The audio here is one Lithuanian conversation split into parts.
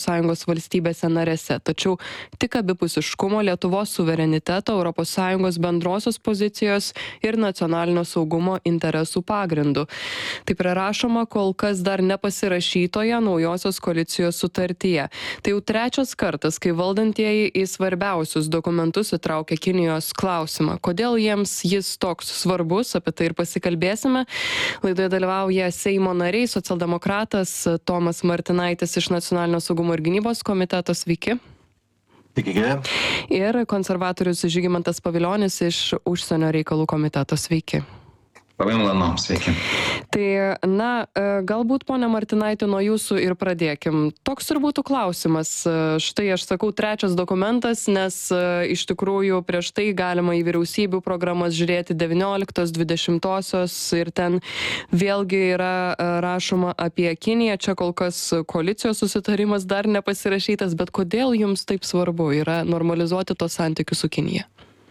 Sąjungos valstybėse narėse, tačiau tik abipusiškumo, Lietuvos suvereniteto, ES bendrosios pozicijos ir nacionalinio saugumo interesų pagrindų. Taip yra rašoma kol kas dar nepasirašytoje naujosios koalicijos sutartyje. Tai jau trečias kartas, kai valdantieji į svarbiausius dokumentus įtraukia Kinijos klausimą. Kodėl jiems jis toks svarbus, apie tai ir pasikalbėsime. Laidoje dalyvauja Seimo nariai, socialdemokratas Tomas Martinaitis iš Nacionalinio saugumo ir gynybos komiteto. Sveiki. Sveiki. Ir konservatorius Žygimantas Pavilionis iš Užsienio reikalų komiteto. Sveiki. Labai malonu, sveiki. Tai, galbūt, ponia Martinaiti, nuo jūsų ir pradėkim. Toks ir būtų klausimas. Štai aš sakau trečias dokumentas, nes iš tikrųjų prieš tai galima į vyriausybių programas žiūrėti 19-20 ir ten vėlgi yra rašoma apie Kiniją. Čia kol kas koalicijos susitarimas dar nepasirašytas, bet kodėl jums taip svarbu yra normalizuoti tos santykius su Kinija?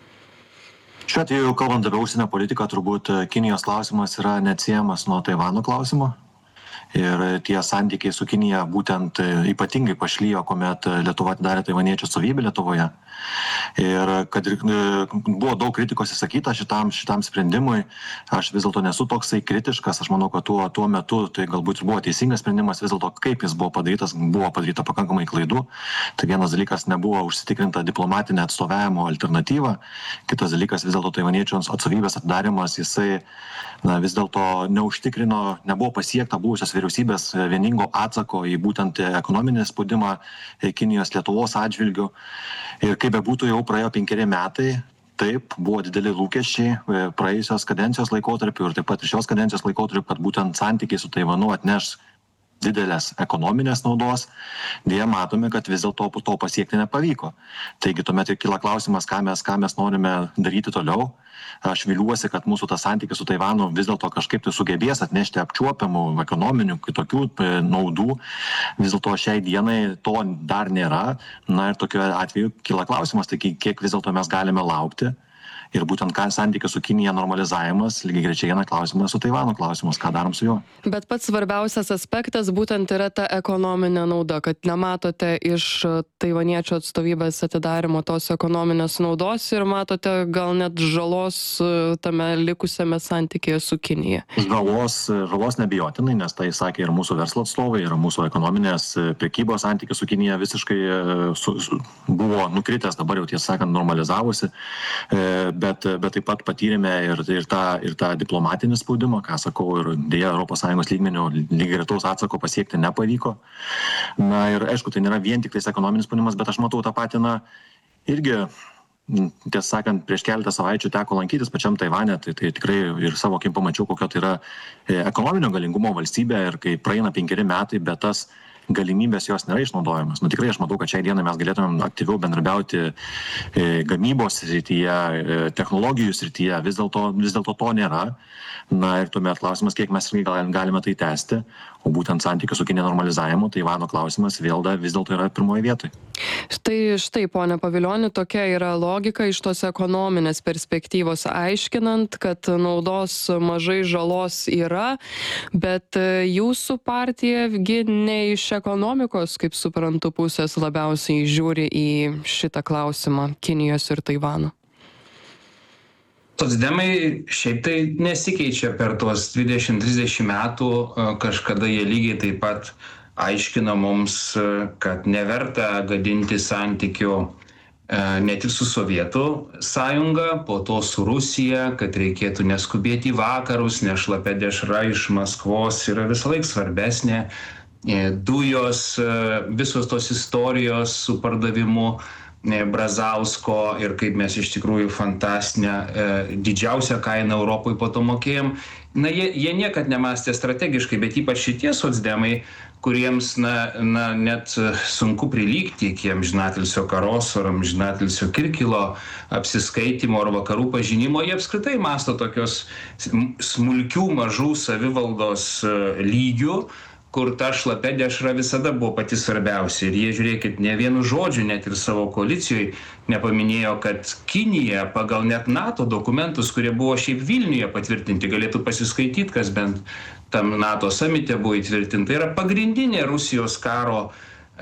Šiuo atveju, kalbant apie užsienio politiką, turbūt Kinijos klausimas yra neatsiejamas nuo Taivano klausimo. Ir tie santykiai su Kinija būtent ypatingai pašlijo, kuomet Lietuva atidarė taivaniečių atstovybę Lietuvoje. Ir kad buvo daug kritikos įsakyta šitam sprendimui, aš vis dėlto nesu toksai kritiškas. Aš manau, kad tuo metu tai galbūt ir buvo teisingas sprendimas, vis dėlto kaip jis buvo padaryta pakankamai klaidų. Tai vienas dalykas, nebuvo užsitikrinta diplomatinė atstovavimo alternatyva. Kitas dalykas, vis dėlto taivaniečių atstovybės atidarimas, jisai vis dėlto neužtikrino, nebuvo pasiekta buvusios vyriausybės vieningo atsako į būtent ekonominį spaudimą Kinijos Lietuvos atžvilgių. Ir kaip bebūtų, jau praėjo 5 metai, taip, buvo dideli lūkesčiai praėjusios kadencijos laikotarpiu ir taip pat ir šios kadencijos laikotarpiu, kad būtent santykiai su Taivanu atneš didelės ekonominės naudos. Deja, matome, kad vis dėlto to pasiekti nepavyko. Taigi tuomet ir kyla klausimas, ką mes norime daryti toliau. Aš viliuosi, kad mūsų tas santykis su Taivanu vis dėlto kažkaip tai sugebės atnešti apčiuopiamų ekonominių kitokių naudų. Vis dėlto šiai dienai to dar nėra. Ir tokiu atveju kyla klausimas, tai kiek vis dėlto mes galime laukti. Ir būtent santykių su Kinija normalizavimas, lygiai grečiai eina klausimas su Taivano klausimas, ką darom su juo. Bet pats svarbiausias aspektas būtent yra ta ekonominė nauda, kad nematote iš taivaniečių atstovybės atidarimo tos ekonominės naudos ir matote gal net žalos tame likusiame santykėje su Kinija. Žalos nebijotinai, nes tai sakė ir mūsų verslo atstovai, ir mūsų ekonominės prekybos santykis su Kinija visiškai buvo nukritęs, dabar jau tiesą sakant normalizavosi. Bet taip pat patyrėme ir tą diplomatinį spaudimą, ką sakau, ir dėja ES lygmenių lygiai gretaus atsako pasiekti nepavyko. Ir aišku, tai nėra vien tik tais ekonominis spaudimas, bet aš matau tą patį, irgi, tiesą sakant, prieš keletą savaičių teko lankytis pačiam Taivane, tai tikrai ir savo akim pamačiau, kokio tai yra ekonominio galingumo valstybė ir kai praeina 5 metai, bet tas galimybės jos nėra išnaudojamas. Tikrai aš matau, kad šiai dienai mes galėtumėm aktyviau bendrabiauti gamybos srityje, technologijų srityje, vis dėlto to nėra. Ir tuomet klausimas, kiek mes galime tai tęsti, o būtent santykių su Kinija normalizavimu, Taivano klausimas vis dėlto yra pirmoje vietoje. Štai, ponia Pavilioni, tokia yra logika iš tos ekonominės perspektyvos aiškinant, kad naudos mažai, žalos yra, bet jūsų partija ne iš ekonomikos, kaip suprantu, pusės labiausiai žiūri į šitą klausimą Kinijos ir Taivano. Socdemai šiaip tai nesikeičia per tuos 20-30 metų, kažkada jie lygiai taip pat aiškino mums, kad neverta gadinti santykių ne tik su Sovietų sąjunga, po to su Rusija, kad reikėtų neskubėti į vakarus, nes šlapia dešra iš Maskvos yra visą laiką svarbesnė. Dujos, visos tos istorijos su pardavimu Brazausko ir kaip mes iš tikrųjų fantastinę didžiausią kainą Europoje po to mokėjom. Jie niekad nemąstė strategiškai, bet ypač šitie socdemai, kuriems net sunku prilygti iki amžinatilsio Karoso ar amžinatilsio Kirkilo apsiskaitimo ar vakarų pažinimo, jie apskritai mąsto tokios smulkių mažų savivaldos lygių, kur ta šlapia dešra visada buvo pati svarbiausia. Ir jie, žiūrėkit, ne vienu žodžiu, net ir savo koalicijoje nepaminėjo, kad Kinija pagal net NATO dokumentus, kurie buvo šiaip Vilniuje patvirtinti, galėtų pasiskaityti, kas bent tam NATO samite buvo įtvirtinta, yra pagrindinė Rusijos karo